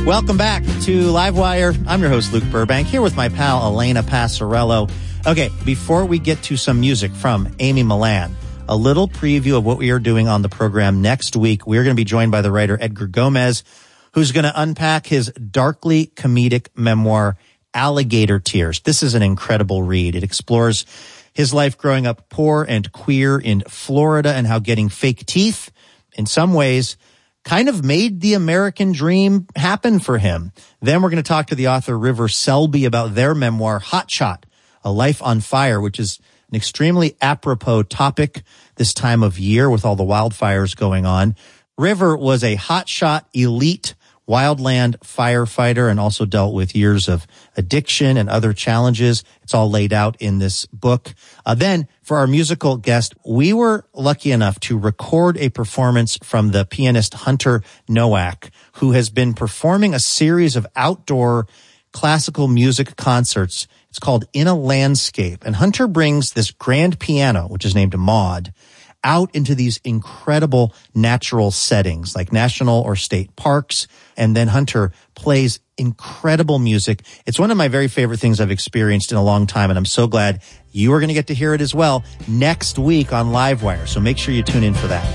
Welcome back to Livewire. I'm your host, Luke Burbank, here with my pal, Elena Passarello. Okay, before we get to some music from Amy Millan, a little preview of what we are doing on the program next week. We're going to be joined by the writer Edgar Gomez, who's going to unpack his darkly comedic memoir, Alligator Tears. This is an incredible read. It explores his life growing up poor and queer in Florida and how getting fake teeth, in some ways, kind of made the American dream happen for him. Then we're going to talk to the author River Selby about their memoir, Hot Shot, A Life on Fire, which is an extremely apropos topic this time of year with all the wildfires going on. River was a hotshot elite wildland firefighter and also dealt with years of addiction and other challenges. It's all laid out in this book. Then for our musical guest, we were lucky enough to record a performance from the pianist Hunter Nowak, who has been performing a series of outdoor classical music concerts. It's called In a Landscape. And Hunter brings this grand piano, which is named Maud, out into these incredible natural settings like national or state parks. And then Hunter plays incredible music. It's one of my very favorite things I've experienced in a long time. And I'm so glad you are going to get to hear it as well next week on Livewire. So make sure you tune in for that.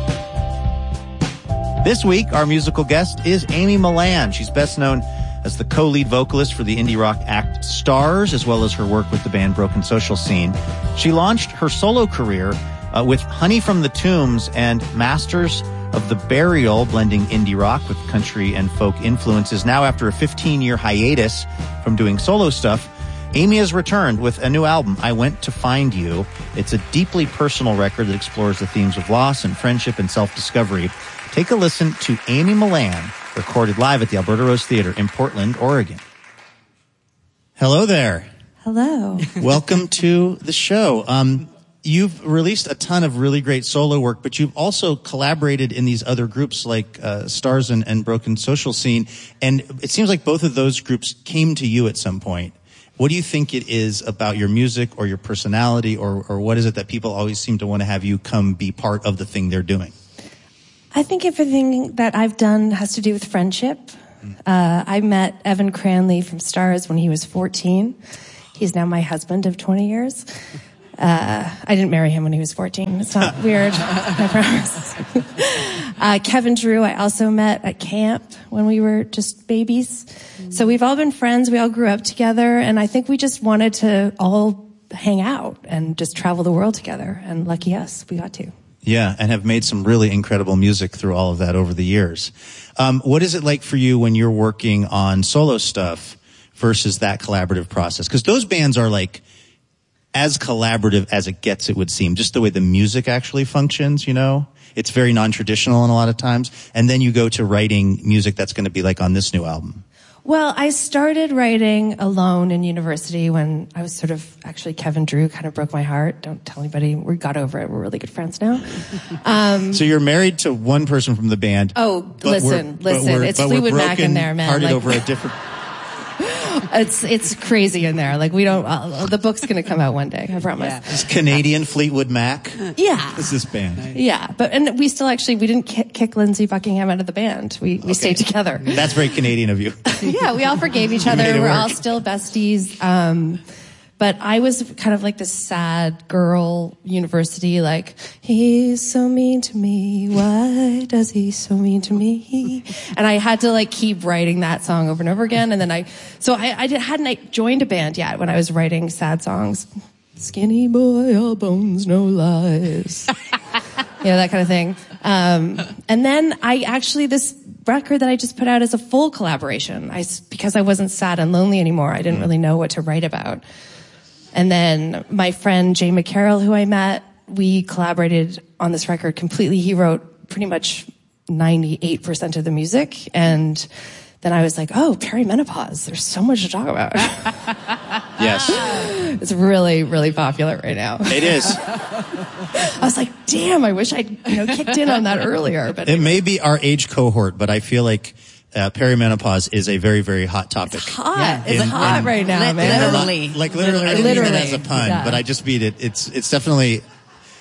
This week, our musical guest is Amy Millan. She's best known as the co-lead vocalist for the indie rock act Stars, as well as her work with the band Broken Social Scene. She launched her solo career with Honey from the Tombs and Masters of the Burial, blending indie rock with country and folk influences. Now, after a 15-year hiatus from doing solo stuff, Amy has returned with a new album, I Went to Find You. It's a deeply personal record that explores the themes of loss and friendship and self-discovery. Take a listen to Amy Millan, recorded live at the Alberta Rose Theatre in Portland, Oregon. Hello there. Hello. Welcome to the show. You've released a ton of really great solo work, but you've also collaborated in these other groups like Stars and Broken Social Scene. And it seems like both of those groups came to you at some point. What do you think it is about your music or your personality, or what is it that people always seem to want to have you come be part of the thing they're doing? I think everything that I've done has to do with friendship. I met Evan Cranley from Stars when he was 14. He's now my husband of 20 years. I didn't marry him when he was 14. It's not weird, I promise. Kevin Drew, I also met at camp when we were just babies. So we've all been friends. We all grew up together. And I think we just wanted to all hang out and just travel the world together. And lucky us, we got to. Yeah, and have made some really incredible music through all of that over the years. What is it like for you when you're working on solo stuff versus that collaborative process? Because those bands are like as collaborative as it gets, it would seem, just the way the music actually functions, you know? It's very non-traditional in a lot of times. And then you go to writing music that's going to be like on this new album. Well, I started writing alone in university when I was actually Kevin Drew kind of broke my heart. Don't tell anybody. We got over it. We're really good friends now. So you're married to one person from the band. Oh, listen. It's Fleetwood Mac in there, man. Hearted over a different... It's crazy in there. Like, we don't, the book's going to come out one day, I promise. Yeah. It's Canadian Fleetwood Mac. Yeah. It's this band. Yeah. And we still we didn't kick Lindsey Buckingham out of the band. We stayed together. That's very Canadian of you. Yeah. We all forgave each other. We're all still besties. But I was kind of like this sad girl university, like, he's so mean to me. Why does he so mean to me? And I had to keep writing that song over and over again. And then I hadn't joined a band yet when I was writing sad songs. Skinny boy, all bones, no lies. That kind of thing. And then this record that I just put out is a full collaboration. Because I wasn't sad and lonely anymore, I didn't really know what to write about. And then my friend Jay McCarroll, who I met, we collaborated on this record completely. He wrote pretty much 98% of the music. And then I was like, oh, perimenopause. There's so much to talk about. Yes. It's really, really popular right now. It is. I was like, damn, I wish I'd kicked in on that earlier. But it may be our age cohort, but I feel like perimenopause is a very, very hot topic. It's hot. Yeah, it's hot right now, man. Literally. I didn't mean it as a pun, but I just mean it. It's definitely,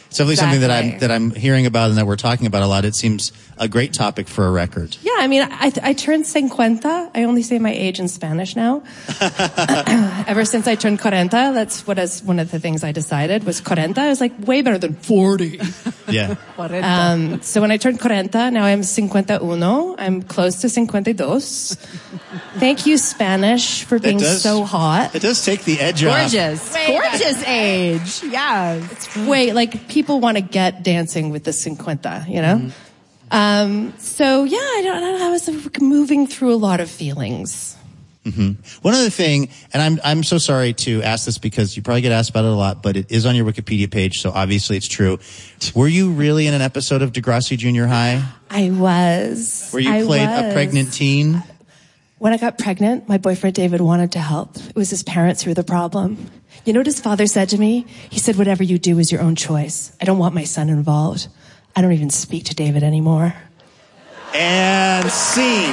It's definitely something that I'm hearing about and that we're talking about a lot. It seems a great topic for a record. Yeah, I mean, I turned 50. I only say my age in Spanish now. Ever since I turned 40, that's one of the things I decided was 40. I was like, way better than 40. Yeah. So when I turned 40, now I'm 51. I'm close to 52. Thank you, Spanish, for being so hot. It does take the edge off. Gorgeous age. Yeah. It's like people want to get dancing with the 50, you know? So yeah, I was moving through a lot of feelings. Mm-hmm. One other thing, and I'm so sorry to ask this because you probably get asked about it a lot, but it is on your Wikipedia page, so obviously it's true. Were you really in an episode of Degrassi Junior High? I was. Where you played a pregnant teen? When I got pregnant, my boyfriend David wanted to help. It was his parents who were the problem. You know what his father said to me? He said, whatever you do is your own choice. I don't want my son involved. I don't even speak to David anymore. And scene.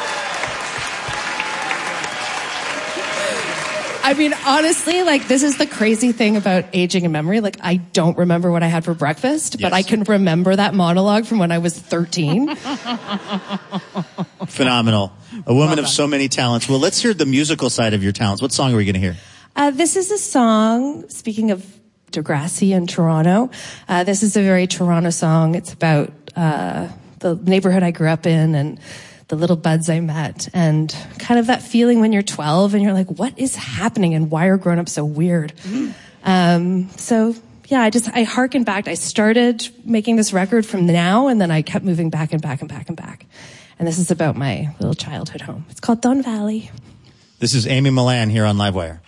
I mean, honestly, this is the crazy thing about aging and memory. I don't remember what I had for breakfast, but I can remember that monologue from when I was 13. Phenomenal. A woman of so many talents. Well, let's hear the musical side of your talents. What song are we going to hear? This is a song, speaking of Degrassi and Toronto, this is a very Toronto song. It's about the neighborhood I grew up in and the little buds I met, and kind of that feeling when you're 12 and you're like, what is happening and why are grown-ups so weird? So yeah, I harken back. I started making this record from now, and then I kept moving back and back and back and back. And this is about my little childhood home. It's called Don Valley. This is Amy Millan here on Livewire.